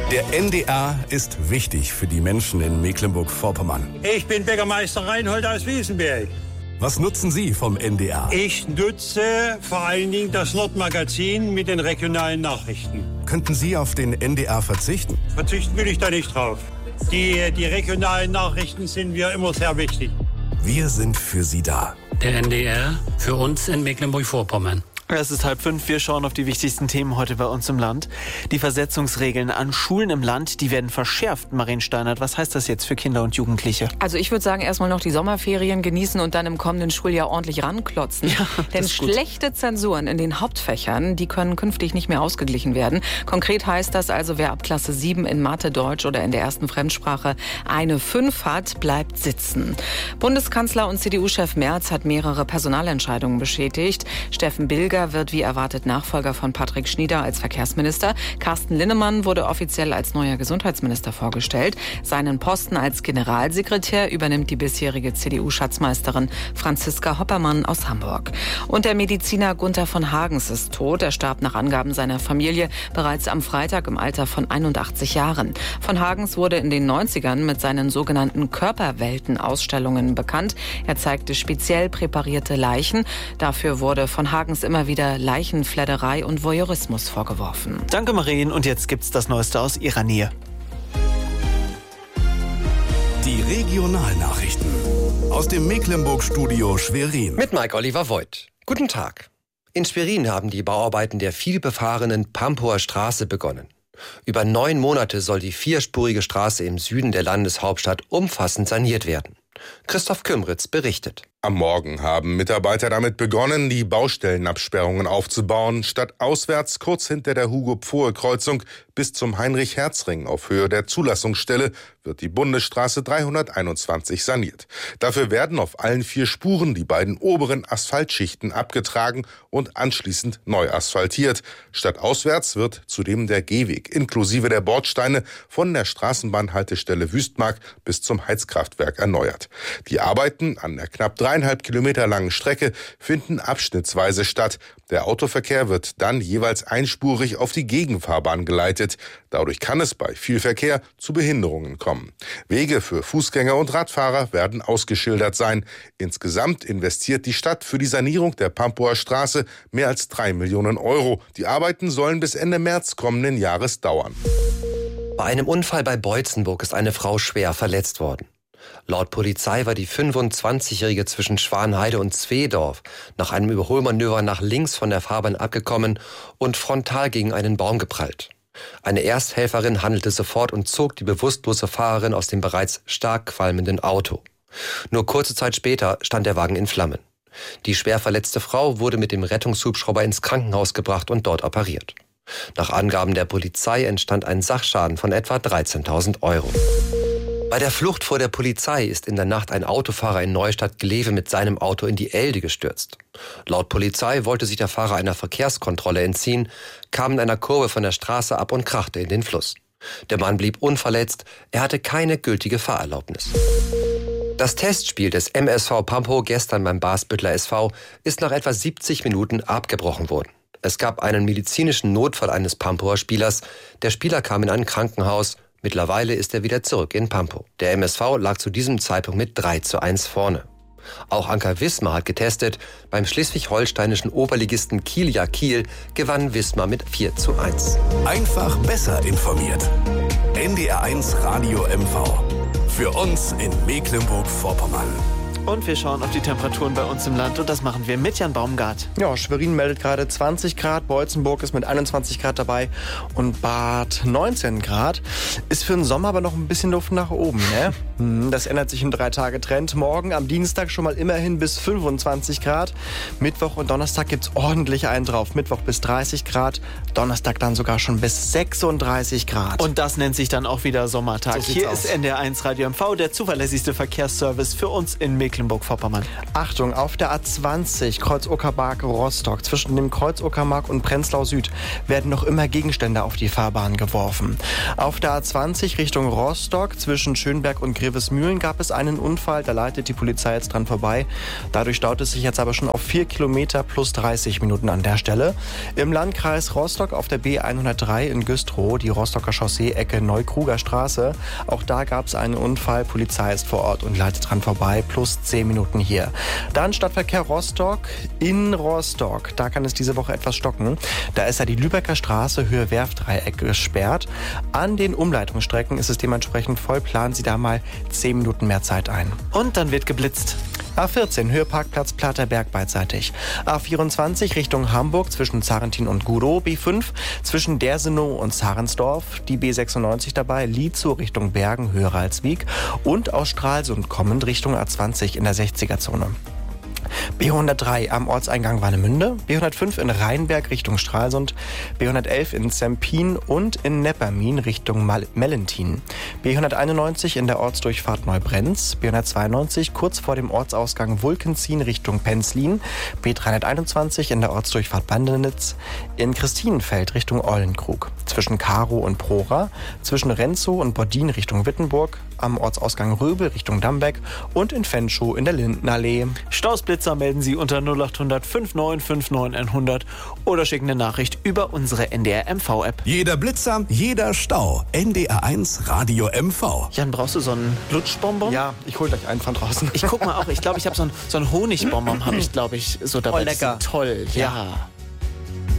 Der NDR ist wichtig für die Menschen in Mecklenburg-Vorpommern. Ich bin Bäckermeister Reinhold aus Wiesenberg. Was nutzen Sie vom NDR? Ich nutze vor allen Dingen das Nordmagazin mit den regionalen Nachrichten. Könnten Sie auf den NDR verzichten? Verzichten will ich da nicht drauf. Die regionalen Nachrichten sind mir immer sehr wichtig. Wir sind für Sie da. Der NDR für uns in Mecklenburg-Vorpommern. Es ist 4:30. Wir schauen auf die wichtigsten Themen heute bei uns im Land. Die Versetzungsregeln an Schulen im Land, die werden verschärft. Marien Steinert, was heißt das jetzt für Kinder und Jugendliche? Also ich würde sagen, erstmal noch die Sommerferien genießen und dann im kommenden Schuljahr ordentlich ranklotzen. Ja, Denn schlechte Zensuren in den Hauptfächern, die können künftig nicht mehr ausgeglichen werden. Konkret heißt das also, wer ab Klasse 7 in Mathe, Deutsch oder in der ersten Fremdsprache eine 5 hat, bleibt sitzen. Bundeskanzler und CDU-Chef Merz hat mehrere Personalentscheidungen bestätigt. Steffen Bilger wird wie erwartet Nachfolger von Patrick Schnieder als Verkehrsminister. Carsten Linnemann wurde offiziell als neuer Gesundheitsminister vorgestellt. Seinen Posten als Generalsekretär übernimmt die bisherige CDU-Schatzmeisterin Franziska Hoppermann aus Hamburg. Und der Mediziner Gunther von Hagens ist tot. Er starb nach Angaben seiner Familie bereits am Freitag im Alter von 81 Jahren. Von Hagens wurde in den 90ern mit seinen sogenannten Körperwelten-Ausstellungen bekannt. Er zeigte speziell präparierte Leichen. Dafür wurde von Hagens immer wieder Leichenfledderei und Voyeurismus vorgeworfen. Danke, Marien. Und jetzt gibt's das Neueste aus ihrer Nähe. Die Regionalnachrichten aus dem Mecklenburg-Studio Schwerin. Mit Mike Oliver Voigt. Guten Tag. In Schwerin haben die Bauarbeiten der vielbefahrenen Pampower Straße begonnen. Über 9 Monate soll die 4-spurige Straße im Süden der Landeshauptstadt umfassend saniert werden. Christoph Kümritz berichtet. Am Morgen haben Mitarbeiter damit begonnen, die Baustellenabsperrungen aufzubauen, stadtauswärts kurz hinter der Hugo-Pfohe-Kreuzung bis zum Heinrich-Herz-Ring auf Höhe der Zulassungsstelle wird die Bundesstraße 321 saniert. Dafür werden auf allen 4 Spuren die beiden oberen Asphaltschichten abgetragen und anschließend neu asphaltiert. Stadtauswärts wird zudem der Gehweg inklusive der Bordsteine von der Straßenbahnhaltestelle Wüstmark bis zum Heizkraftwerk erneuert. Die Arbeiten an der knapp 3,5 Kilometer langen Strecke finden abschnittsweise statt. Der Autoverkehr wird dann jeweils einspurig auf die Gegenfahrbahn geleitet. Dadurch kann es bei viel Verkehr zu Behinderungen kommen. Wege für Fußgänger und Radfahrer werden ausgeschildert sein. Insgesamt investiert die Stadt für die Sanierung der Pampower Straße mehr als 3 Millionen Euro. Die Arbeiten sollen bis Ende März kommenden Jahres dauern. Bei einem Unfall bei Boitzenburg ist eine Frau schwer verletzt worden. Laut Polizei war die 25-Jährige zwischen Schwanheide und Zweedorf nach einem Überholmanöver nach links von der Fahrbahn abgekommen und frontal gegen einen Baum geprallt. Eine Ersthelferin handelte sofort und zog die bewusstlose Fahrerin aus dem bereits stark qualmenden Auto. Nur kurze Zeit später stand der Wagen in Flammen. Die schwer verletzte Frau wurde mit dem Rettungshubschrauber ins Krankenhaus gebracht und dort operiert. Nach Angaben der Polizei entstand ein Sachschaden von etwa 13.000 Euro. Bei der Flucht vor der Polizei ist in der Nacht ein Autofahrer in Neustadt-Glewe mit seinem Auto in die Elde gestürzt. Laut Polizei wollte sich der Fahrer einer Verkehrskontrolle entziehen, kam in einer Kurve von der Straße ab und krachte in den Fluss. Der Mann blieb unverletzt, er hatte keine gültige Fahrerlaubnis. Das Testspiel des MSV Pampow gestern beim Basbüttler SV ist nach etwa 70 Minuten abgebrochen worden. Es gab einen medizinischen Notfall eines Pampower Spielers. Der Spieler kam in ein Krankenhaus. Mittlerweile ist er wieder zurück in Pampow. Der MSV lag zu diesem Zeitpunkt mit 3:1 vorne. Auch Anker Wismar hat getestet. Beim schleswig-holsteinischen Oberligisten Kiel gewann Wismar mit 4:1. Einfach besser informiert. NDR1 Radio MV. Für uns in Mecklenburg-Vorpommern. Und wir schauen auf die Temperaturen bei uns im Land und das machen wir mit Jan Baumgart. Ja, Schwerin meldet gerade 20 Grad, Boitzenburg ist mit 21 Grad dabei und Bad 19 Grad. Ist für den Sommer aber noch ein bisschen Luft nach oben, ne? Das ändert sich im 3-Tage-Trend. Morgen am Dienstag schon mal immerhin bis 25 Grad. Mittwoch und Donnerstag gibt's ordentlich einen drauf. Mittwoch bis 30 Grad, Donnerstag dann sogar schon bis 36 Grad. Und das nennt sich dann auch wieder Sommertag. So Hier aus. ist NDR1 Radio MV, der zuverlässigste Verkehrsservice für uns in Mecklenburg. Mecklenburg-Vorpommern. Achtung, auf der A20 Kreuz-Uckermark-Rostock zwischen dem Kreuz-Uckermark und Prenzlau Süd werden noch immer Gegenstände auf die Fahrbahn geworfen. Auf der A20 Richtung Rostock zwischen Schönberg und Grevesmühlen gab es einen Unfall, da leitet die Polizei jetzt dran vorbei. Dadurch staut es sich jetzt aber schon auf 4 Kilometer plus 30 Minuten an der Stelle. Im Landkreis Rostock auf der B103 in Güstrow, die Rostocker Chaussee, Ecke Neukruger Straße. Auch da gab es einen Unfall, Polizei ist vor Ort und leitet dran vorbei, plus 10 Minuten hier. Dann Stadtverkehr Rostock in Rostock. Da kann es diese Woche etwas stocken. Da ist ja die Lübecker Straße Höhe Werftdreieck gesperrt. An den Umleitungsstrecken ist es dementsprechend voll. Planen Sie da mal 10 Minuten mehr Zeit ein. Und dann wird geblitzt. A14 Höhe Parkplatz Platterberg beidseitig. A24 Richtung Hamburg zwischen Zarentin und Gudow. B5 zwischen Dersenow und Zarensdorf. Die B96 dabei. Lietzow Richtung Bergen, Höhe Ralswiek. Und aus Stralsund kommend Richtung A20 in der 60er-Zone. B103 am Ortseingang Warnemünde, B105 in Rheinberg Richtung Stralsund, B111 in Zempin und in Neppermin Richtung Mellentin, B191 in der Ortsdurchfahrt Neubrenz, B192 kurz vor dem Ortsausgang Wulkenzien Richtung Penzlin, B321 in der Ortsdurchfahrt Bandenitz, in Christinenfeld Richtung Eulenkrug, zwischen Karow und Prora, zwischen Renzow und Bordin Richtung Wittenburg, am Ortsausgang Röbel Richtung Dambeck und in Fenschow in der Lindenallee. Stausblitzer melden Sie unter 0800 5959 100 oder schicken eine Nachricht über unsere NDR-MV-App. Jeder Blitzer, jeder Stau. NDR1 Radio MV. Jan, brauchst du so einen Lutschbonbon? Ja, ich hol gleich einen von draußen. Ich guck mal auch. Ich glaube, ich habe so einen Honigbonbon, habe ich, glaube ich, so dabei. Oh, lecker. Toll, ja.